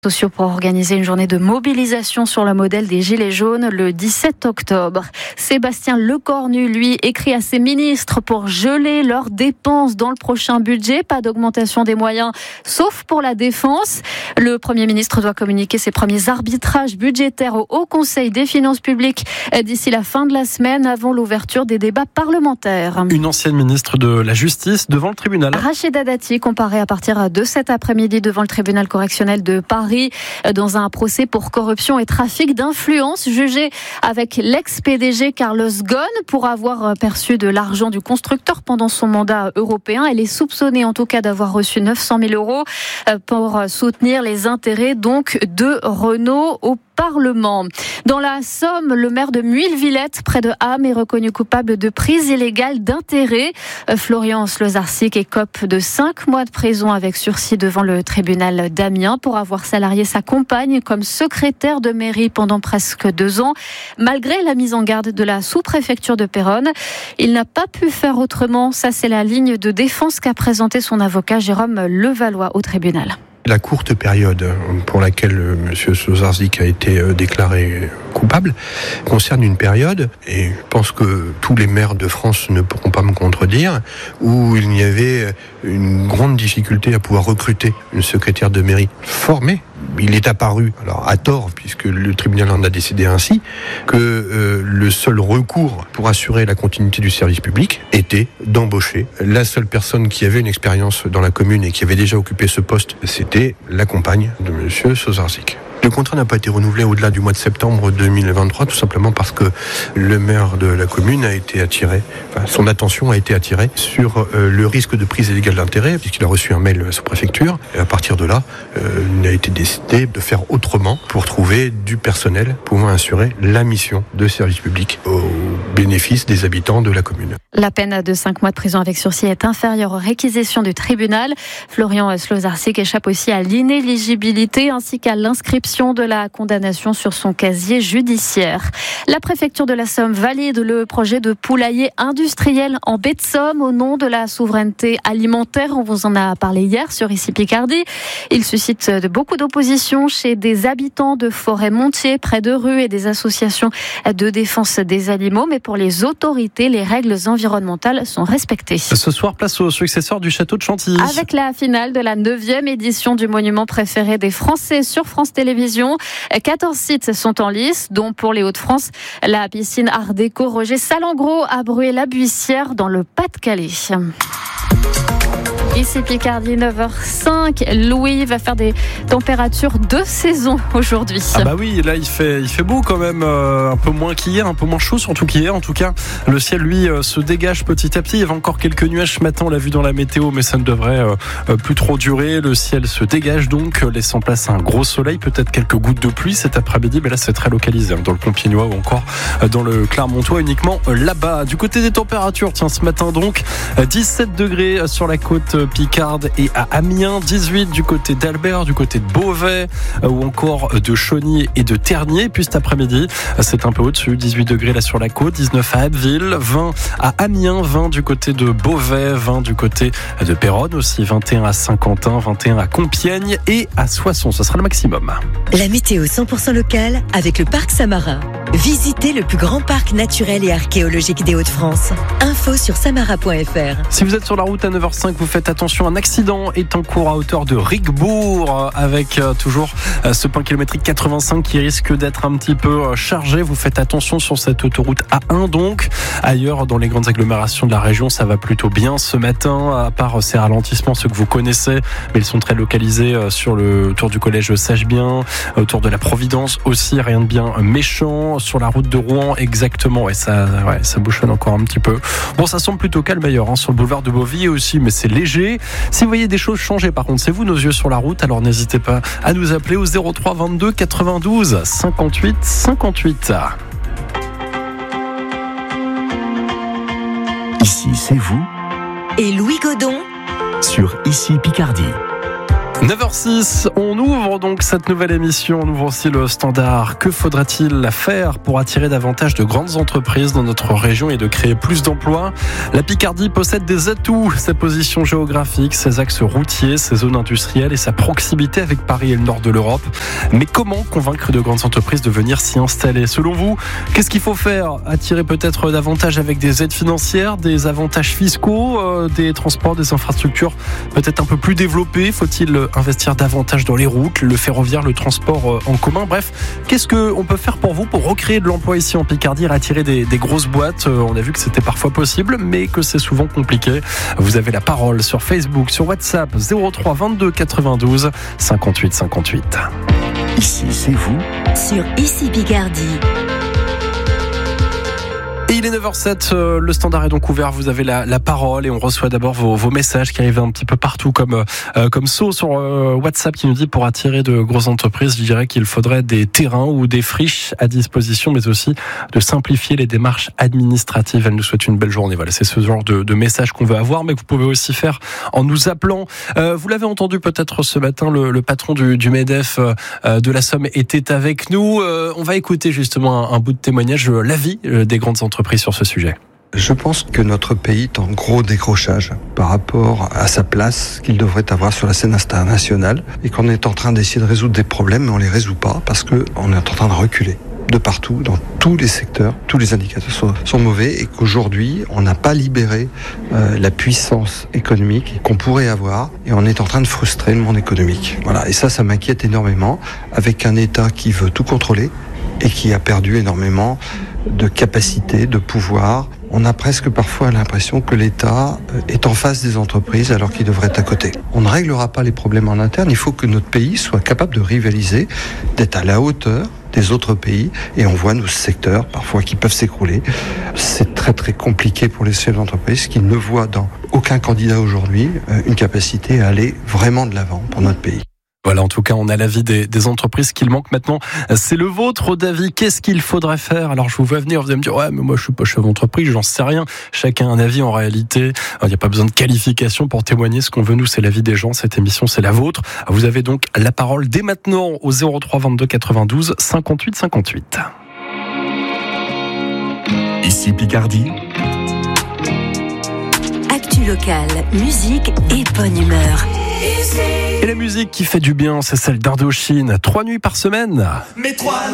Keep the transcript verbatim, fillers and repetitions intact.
sociaux pour organiser une journée de mobilisation sur le modèle des Gilets jaunes le dix-sept octobre. Sébastien Lecornu, lui, écrit à ses ministres pour geler leurs dépenses dans le prochain budget. Pas d'augmentation des moyens, sauf pour la défense. Le Premier ministre doit communiquer ses premiers arbitrages budgétaires au Haut Conseil des finances publiques d'ici la fin de la semaine, avant l'ouverture des débats parlementaires. Une ancienne ministre de la Justice devant le tribunal. Rachida Dati comparaît à partir de cet après-midi devant le tribunal correctionnel de Paris dans un procès pour corruption et trafic d'influence, jugé avec l'ex-P D G Carlos Ghosn pour avoir perçu de l'argent du constructeur pendant son mandat européen. Elle est soupçonnée en tout cas d'avoir reçu neuf cent mille euros pour soutenir les intérêts donc de Renault au Parlement. Dans la Somme, le maire de Muilvillette, près de Ham, est reconnu coupable de prise illégale d'intérêt. Florian Slozarczyk écope de cinq mois de prison avec sursis devant le tribunal d'Amiens pour avoir salarié sa compagne comme secrétaire de mairie pendant presque deux ans. Malgré la mise en garde de la sous-préfecture de Péronne, il n'a pas pu faire autrement. Ça, c'est la ligne de défense qu'a présenté son avocat Jérôme Levallois au tribunal. La courte période pour laquelle M. Slozarczyk a été déclaré coupable concerne une période, et je pense que tous les maires de France ne pourront pas me contredire, où il y avait une grande difficulté à pouvoir recruter une secrétaire de mairie formée. Il est apparu, alors à tort, puisque le tribunal en a décidé ainsi, que euh, le seul recours pour assurer la continuité du service public était d'embaucher la seule personne qui avait une expérience dans la commune et qui avait déjà occupé ce poste, c'était la compagne de M. Slozarczyk. Le contrat n'a pas été renouvelé au-delà du mois de septembre deux mille vingt-trois, tout simplement parce que le maire de la commune a été attiré, enfin, son attention a été attirée sur euh, le risque de prise illégale d'intérêt, puisqu'il a reçu un mail sous préfecture. Et à partir de là, euh, il a été décidé de faire autrement pour trouver du personnel pouvant assurer la mission de service public au bénéfice des habitants de la commune. La peine de cinq mois de prison avec sursis est inférieure aux réquisitions du tribunal. Florian Slozarczyk échappe aussi à l'inéligibilité ainsi qu'à l'inscription de la condamnation sur son casier judiciaire. La préfecture de la Somme valide le projet de poulailler industriel en baie de Somme au nom de la souveraineté alimentaire. On vous en a parlé hier sur Ici Picardie. Il suscite de beaucoup d'opposition chez des habitants de Forêt-Montier, près de Rue, et des associations de défense des animaux. Mais pour les autorités, les règles environnementales sont respectées. Ce soir, place au successeur du château de Chantilly. Avec la finale de la neuvième édition du monument préféré des Français sur France Télévisions. quatorze sites sont en lice, dont pour les Hauts-de-France, la piscine Art Déco Roger Salengro à Bruay-la-Buissière dans le Pas-de-Calais. Ici Picardie, neuf heures cinq. Louis va faire des températures de saison aujourd'hui. Ah bah oui, là il fait, il fait beau quand même, euh, un peu moins qu'hier, un peu moins chaud surtout qu'hier. En tout cas, le ciel lui euh, se dégage petit à petit. Il y avait encore quelques nuages ce matin, on l'a vu dans la météo, mais ça ne devrait euh, plus trop durer. Le ciel se dégage donc, laissant place à un gros soleil, peut-être quelques gouttes de pluie cet après-midi, mais là c'est très localisé, hein, dans le Compiègnois ou encore euh, dans le Clermontois, uniquement euh, là-bas. Du côté des températures, tiens, ce matin donc, euh, dix-sept degrés sur la côte Picarde et à Amiens, dix-huit du côté d'Albert, du côté de Beauvais ou encore de Chauny et de Tergnier. Puis cet après-midi, c'est un peu au-dessus, dix-huit degrés là sur la côte, dix-neuf à Abbeville, vingt à Amiens, vingt du côté de Beauvais, vingt du côté de Péronne aussi, vingt et un à Saint-Quentin, vingt et un à Compiègne et à Soissons. Ce sera le maximum. La météo cent pour cent locale avec le parc Samarin. Visitez le plus grand parc naturel et archéologique des Hauts-de-France. Info sur samara point f r. Si vous êtes sur la route à neuf heures cinq, vous faites attention, un accident est en cours à hauteur de Rigbourg avec euh, toujours euh, ce point kilométrique quatre-vingt-cinq qui risque d'être un petit peu euh, chargé. Vous faites attention sur cette autoroute A un donc. Ailleurs, dans les grandes agglomérations de la région, ça va plutôt bien ce matin, à part ces ralentissements, ceux que vous connaissez, mais ils sont très localisés euh, sur le tour du collège Sache-Bien, autour de la Providence aussi, rien de bien méchant. Sur la route de Rouen, exactement, et ça, ouais, ça bouchonne encore un petit peu. Bon, ça semble plutôt calme ailleurs, hein, sur le boulevard de Beauville aussi, mais c'est léger. Si vous voyez des choses changer, par contre, c'est vous nos yeux sur la route, alors n'hésitez pas à nous appeler au zéro trois vingt-deux quatre-vingt-douze cinquante-huit cinquante-huit. Ici, c'est vous. Et Louis Godon Sur Ici Picardie. neuf heures six, on ouvre donc cette nouvelle émission, on ouvre aussi le standard. Que faudrait-il faire pour attirer davantage de grandes entreprises dans notre région et de créer plus d'emplois ? La Picardie possède des atouts, sa position géographique, ses axes routiers, ses zones industrielles et sa proximité avec Paris et le nord de l'Europe. Mais comment convaincre de grandes entreprises de venir s'y installer ? Selon vous, qu'est-ce qu'il faut faire ? Attirer peut-être davantage avec des aides financières, des avantages fiscaux, euh, des transports, des infrastructures peut-être un peu plus développées ? Faut-il investir davantage dans les routes, le ferroviaire, le transport en commun? Bref, qu'est-ce qu'on peut faire pour vous pour recréer de l'emploi ici en Picardie et attirer des, des grosses boîtes? On a vu que c'était parfois possible, mais que c'est souvent compliqué. Vous avez la parole sur Facebook, sur WhatsApp, zéro trois vingt-deux quatre-vingt-douze cinquante-huit cinquante-huit. Ici, c'est vous Sur Ici Picardie. Et il est neuf heures sept, euh, le standard est donc ouvert, vous avez la, la parole et on reçoit d'abord vos, vos messages qui arrivent un petit peu partout comme, euh, comme So sur euh, WhatsApp qui nous dit pour attirer de grosses entreprises, je dirais qu'il faudrait des terrains ou des friches à disposition, mais aussi de simplifier les démarches administratives. Elle nous souhaite une belle journée. Voilà, c'est ce genre de, de message qu'on veut avoir, mais que vous pouvez aussi faire en nous appelant. Euh, vous l'avez entendu peut-être ce matin, le, le patron du, du MEDEF euh, de la Somme était avec nous. Euh, on va écouter justement un, un bout de témoignage, euh, l'avis euh, des grandes entreprises sur ce sujet. Je pense que notre pays est en gros décrochage par rapport à sa place qu'il devrait avoir sur la scène internationale et qu'on est en train d'essayer de résoudre des problèmes, mais on les résout pas parce qu'on est en train de reculer de partout, dans tous les secteurs, tous les indicateurs sont, sont mauvais et qu'aujourd'hui, on n'a pas libéré euh, la puissance économique qu'on pourrait avoir et on est en train de frustrer le monde économique. Voilà. Et ça, ça m'inquiète énormément avec un État qui veut tout contrôler et qui a perdu énormément de capacité, de pouvoir. On a presque parfois l'impression que l'État est en face des entreprises alors qu'il devrait être à côté. On ne réglera pas les problèmes en interne, il faut que notre pays soit capable de rivaliser, d'être à la hauteur des autres pays, et on voit nos secteurs parfois qui peuvent s'écrouler. C'est très très compliqué pour les chefs d'entreprise qui ne voient dans aucun candidat aujourd'hui une capacité à aller vraiment de l'avant pour notre pays. Voilà, en tout cas, on a l'avis des, des entreprises qu'il manque maintenant. C'est le vôtre, David. Qu'est-ce qu'il faudrait faire? Alors, je vous vois venir, vous allez me dire, ouais, mais moi, je suis pas chef d'entreprise, j'en sais rien. Chacun a un avis en réalité. Il n'y a pas besoin de qualification pour témoigner. Ce qu'on veut, nous, c'est l'avis des gens. Cette émission, c'est la vôtre. Vous avez donc la parole dès maintenant au zéro trois vingt-deux quatre-vingt-douze cinquante-huit cinquante-huit. Ici Picardie. Actu locale, musique et bonne humeur. Et la musique qui fait du bien, c'est celle d'Indochine. Trois nuits par semaine. Mais trois